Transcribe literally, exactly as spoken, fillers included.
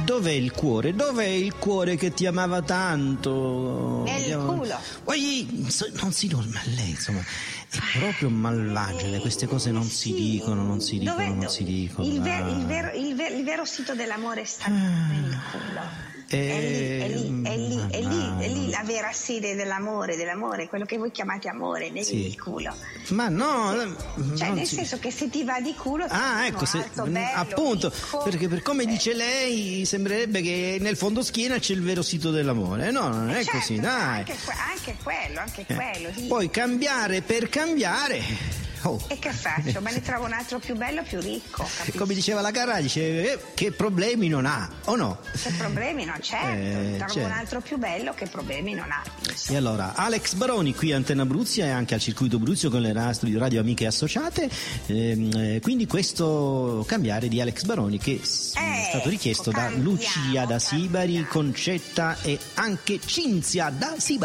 dov'è il cuore? Dov'è il cuore che ti amava tanto? Nel culo. Poi non si dorme a lei, insomma, è proprio malvagile, queste cose non si dicono, non si dicono, Dov'è- non si dicono. Il, ver- ah. il, vero, il, ver- il vero sito dell'amore sta nel culo. Eh, È lì, è lì, è lì, è lì, ma è lì no. la vera sede dell'amore, dell'amore, quello che voi chiamate amore, nel Sì. culo. Ma no, Cioè, non nel si- senso che se ti va di culo ti Ah, fanno ecco, se- alto, bello, appunto, ricco. perché per come Eh, dice lei sembrerebbe che nel fondo schiena c'è il vero sito dell'amore. No, non è certo, così, dai. Anche, que- anche quello, anche Eh, quello. Sì. Poi cambiare per cambiare. Oh. E che faccio? Me ne trovo un altro più bello, più ricco, capisci? Come diceva la Carrà, dice eh, che problemi non ha, o no? Che problemi non certo, Eh, trovo certo. un altro più bello che problemi non ha. E allora, Alex Baroni qui a Antenna Abruzia e anche al Circuito Abruzio con le radio, radio amiche associate, ehm, eh, quindi questo cambiare di Alex Baroni che s- è stato richiesto da cambiamo, Lucia da Sibari, cambiamo. Concetta e anche Cinzia da Sibari.